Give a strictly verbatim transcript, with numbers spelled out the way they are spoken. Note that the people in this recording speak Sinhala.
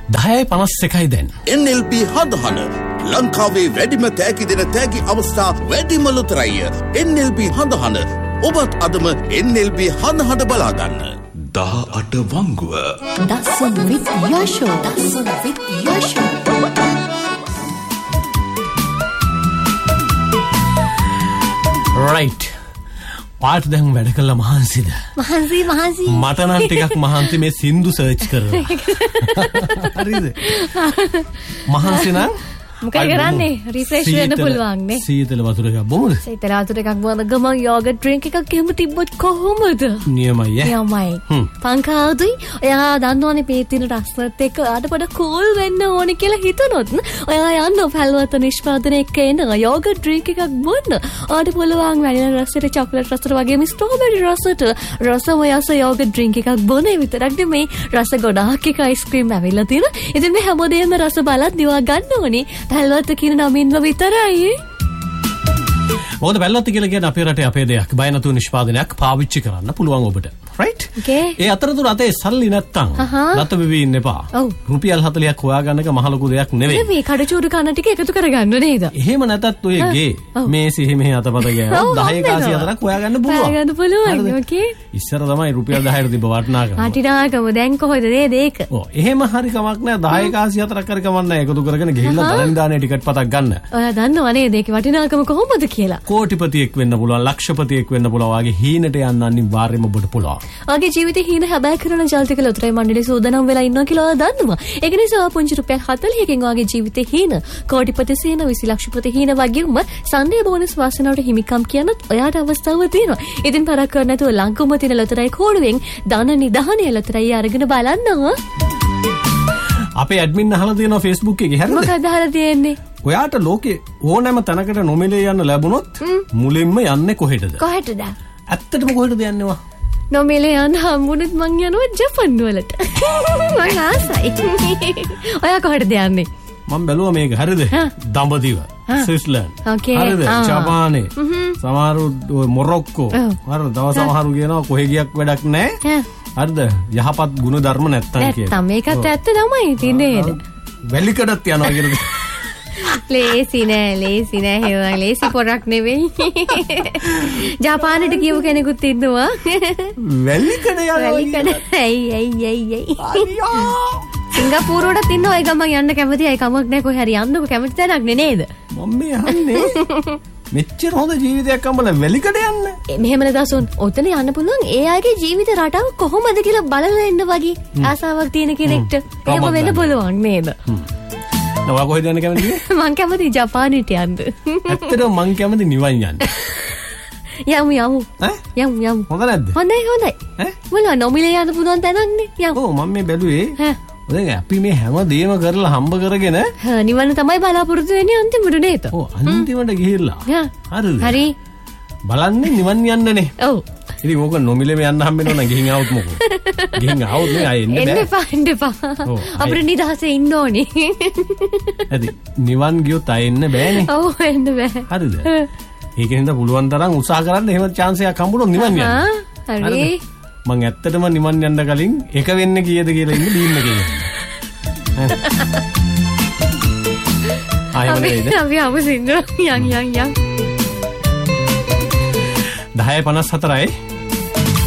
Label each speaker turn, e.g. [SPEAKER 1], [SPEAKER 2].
[SPEAKER 1] දහයයි පනස් එකයි දැන්.
[SPEAKER 2] එන් එල් බී හඳහන ලංකාවේ වැඩිම තෑගි දෙන තෑගි අවස්ථා වැඩිම ලොතරැය. එන් එල් බී හඳහන ඔබත් අදම එන් එල් බී හඳහන බලා ගන්න. දහ අට වංගුව.
[SPEAKER 3] දසුන් with Yasho. Dasun with Yasho.
[SPEAKER 1] right. පාට දැන් වැඩ කළා මහන්සිද?
[SPEAKER 3] මහන්සි මහන්සි.
[SPEAKER 1] මට නම් ටිකක් මහන්සි මේ සින්දු සර්ච් කරලා. හරිද? මහන්සි නම්
[SPEAKER 3] මොකද කරන්නේ? රිෆ්‍රෙෂ් වෙන්න පුළුවන් නේ.
[SPEAKER 1] සීතල වතුර එකක් බොමුද?
[SPEAKER 3] සීතල වතුර එකක් බොන ගමන් යෝගට් ඩ්‍රින්ක් එකක් එහෙම තිබ්බොත් කොහොමද?
[SPEAKER 1] නියමයි ඈ.
[SPEAKER 3] නියමයි. පංකාදුයි ඔයා දන්නවනේ මේ තියෙන රසත් එක්ක ඔයාට පොඩ කූල් වෙන්න ඕනේ කියලා හිතනොත් ඔයා යන්න පැල්වත නිෂ්පාදනය එක්ක එන්න යෝගට් ඩ්‍රින්ක් එකක් බොන්න. ඔයාට පුළුවන් වැනිලා රසයට චොක්ලට් රසයට වගේම ස්ට්‍රෝබෙරි රසයට රසම යස යෝගට් ඩ්‍රින්ක් එකක් බොනේ විතරක් නෙමෙයි රස ගොඩාක් එක අයිස්ක්‍රීම් ඇවිල්ලා තියෙනවා. ඉතින් මේ හැමදේම රස බලත් දිවා ගන්න ඕනේ. පැල්වත කියන නමින්ම විතරයි.
[SPEAKER 1] මොකද පැල්වත කියලා කියන්නේ අපේ රටේ අපේ දෙයක් බය නැතුව නිෂ්පාදනයක් පාවිච්චි කරන්න පුළුවන් ඔබට. right?
[SPEAKER 3] okay.
[SPEAKER 1] ඒ අතරතුර අතේ සල්ලි නැත්තම් ලත වෙවි ඉන්න එපා. රුපියල් හතලිහක් හොයාගන්න එක මහ ලොකු දෙයක් නෙවෙයි.
[SPEAKER 3] මේ කඩචූරු කන ටික එකතු කරගන්න නේද? එහෙම
[SPEAKER 1] නැතත් ඔය ගේ මේ සිහි මෙහි අතපත ගෑවා දහය කාසිය හතරක් හොයාගන්න පුළුවන්.
[SPEAKER 3] හොයාගන්න පුළුවන්. okay.
[SPEAKER 1] ඉස්සර තමයි රුපියල් දහයට තිබ්බ වටිනාකම.
[SPEAKER 3] වටිනාකම දැන් කොහෙද නේද ඒක?
[SPEAKER 1] ඔව් එහෙම හරි කමක් නැහැ දහය කාසිය හතරක් හරි කමක් නැහැ එකතු කරගෙන ගිහිල්ලා දරන් දානේ ටිකට් පතක් ගන්න.
[SPEAKER 3] ඔයා දන්නව නේද ඒකේ වටිනාකම කොහොමද කියලා?
[SPEAKER 1] කෝටිපතියෙක් වෙන්න පුළුවන් ලක්ෂපතියෙක් වෙන්න පුළුවන් වගේ හීනට යන්න අනිවාර්යයෙන්ම ඔබට පුළුවන්.
[SPEAKER 3] ඔයාගේ ජීවිතේ හීන හැබෑ කරන ජාතික ලොතරැයි මණ්ඩලයේ සූදානම් වෙලා ඉන්නවා කියලා ඔයා දන්නවා. ඒක නිසා පුංචි රුපියල් හතලිහකින් ඔයාගේ ජීවිතේ හීන කෝටිපති සීන විසි ලක්ෂපති හීන වගේම සන්ඩේ බෝනස් වාසනාවට හිමිකම් කියනත් ඔයාට අවස්ථාව තියෙනවා. ඉතින් පරක් කර නැතුව ලංකවම තියෙන ලොතරැයි කෝඩුවෙන් ධන නිධානය ලොතරැයි අරගෙන බලන්න.
[SPEAKER 1] අපේ ඇඩ්මින් අහලා තියෙනවා Facebook එකේ හරිද?
[SPEAKER 3] මොකක්ද අහලා තියෙන්නේ?
[SPEAKER 1] ඔයාට ලෝකේ ඕනෑම තැනකට නොමිලේ යන්න ලැබුණොත් මුලින්ම යන්නේ කොහෙටද?
[SPEAKER 3] කොහෙටද?
[SPEAKER 1] ඇත්තටම කොහෙටද යන්නේවා?
[SPEAKER 3] නොමිලේ යන්න හම්බුනොත් මං යනවා ජපන් වලට. මං ආසයි. ඔයා කොහෙටද යන්නේ?
[SPEAKER 1] මම බැලුවා මේක හරිද? දඹදිව, ස්විස්ලන්ඩ්. හරිද? ජපානේ. සමහරු මොරොක්කෝ. හරිද? තව සමහරු කියනවා කොහෙ ගියක් වැඩක් නැහැ. හරිද? යහපත් ගුණ ධර්ම නැත්තම් කියලා.
[SPEAKER 3] නැත්තම් මේකත් ඇත්ත තමයි ඉතින්නේ.
[SPEAKER 1] වැලිකඩත් යනවා කියලා.
[SPEAKER 3] ලේසි නෑ ලේසි නෑ හේවා ලේසි පොරක් නෙවෙයි. ජපානට කියව කෙනෙකුත් ඉන්නවා.
[SPEAKER 1] වැලිකඩ යනවා.
[SPEAKER 3] වැලිකඩ. ඇයි ඇයි ඇයි ඇයි. සිංගප්පූරුවට ඉන්න ඔය ගමන් යන්න කැමති අය කමක් නෑ කොහේ හරි යන්නකො කැමති තැනක් නේ නේද?
[SPEAKER 1] මම මේ අහන්නේ. මෙච්චර හොඳ ජීවිතයක් අම්බලා වැලිකඩ යන්න.
[SPEAKER 3] මෙහෙම නේදසොන්. ඔතන යන්න පුළුවන් ඒ ආගේ ජීවිත රටාව කොහොමද කියලා බලලා එන්න වගේ ආසාවක් තියෙන කෙනෙක්ට. එහෙම වෙන්න පුළුවන් නේද?
[SPEAKER 1] ඔයා කොහෙද යන්න කැමතිද?
[SPEAKER 3] මං කැමති ජපානෙට යන්න.
[SPEAKER 1] ඇත්තටම මං කැමති නිවන් යන්න.
[SPEAKER 3] යමු යමු.
[SPEAKER 1] ඈ?
[SPEAKER 3] යමු යමු.
[SPEAKER 1] හොඳ නැද්ද?
[SPEAKER 3] හොඳයි හොඳයි. ඈ? මොනවා නොමිලේ යන්න පුළුවන් තැනක් නේ. යමු.
[SPEAKER 1] ඔව් මම මේ බැලුවේ. ඈ. දැන් අපි මේ හැම දෙයක්ම කරලා හම්බ කරගෙන
[SPEAKER 3] නිවන තමයි බලාපොරොත්තු වෙන්නේ අන්තිමට නේද?
[SPEAKER 1] ඔව් අන්තිමට ගිහිල්ලා. හරිද?
[SPEAKER 3] හරි.
[SPEAKER 1] බලන්නේ නිවන් යන්නනේ.
[SPEAKER 3] ඔව්.
[SPEAKER 1] ඉතින් ඕක නොමිලේම යන්න හම්බෙන්න ඕන ගිහින් ආවොත් මොකෝ? ගිහින් ආවොත් නේ ආයෙ එන්න බෑ.
[SPEAKER 3] එන්න එපා එන්න එපා. අපිට නිදහසේ ඉන්න ඕනේ.
[SPEAKER 1] ඇති නිවන් ගියොත් ආයෙ එන්න බෑනේ.
[SPEAKER 3] ඔව් එන්න බෑ.
[SPEAKER 1] හරිද? ඒකෙන්ද පුළුවන් තරම් උත්සාහ කරන්න එහෙම chance එකක් හම්බුනොත් නිවන් යන්න.
[SPEAKER 3] හරි.
[SPEAKER 1] මං ඇත්තටම නිවන් යන්න කලින් එක වෙන්නේ කීයද කියලා ඉන්න බීන්න කියලා. ආයෙම නේද?
[SPEAKER 3] අපි ආපහු සින්න යන් යන් යන්.
[SPEAKER 1] දහයයි පනස් හතරයි